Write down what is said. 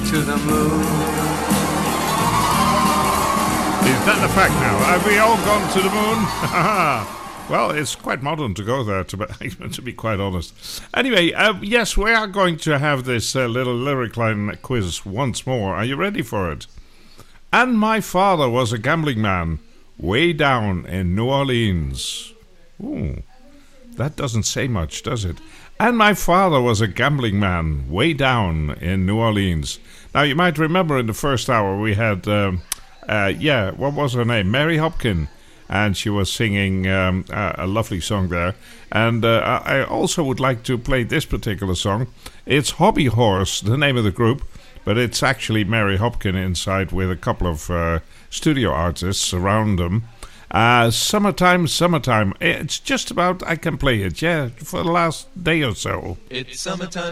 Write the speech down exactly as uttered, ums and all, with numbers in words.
to the moon. Is that the fact now? Have we all gone to the moon? Well, it's quite modern to go there, to be, to be quite honest. Anyway, uh, yes, we are going to have this uh, little lyric line quiz once more. Are you ready for it? And my father was a gambling man way down in New Orleans. Ooh, that doesn't say much, does it? And my father was a gambling man way down in New Orleans. Now, you might remember in the first hour we had, um, uh, yeah, what was her name? Mary Hopkin. And she was singing um, a, a lovely song there. And uh, I also would like to play this particular song. It's Hobby Horse, the name of the group. But it's actually Mary Hopkin inside with a couple of uh, studio artists around them. Uh, summertime, summertime. It's just about, I can play it, yeah, for the last day or so. It's summertime.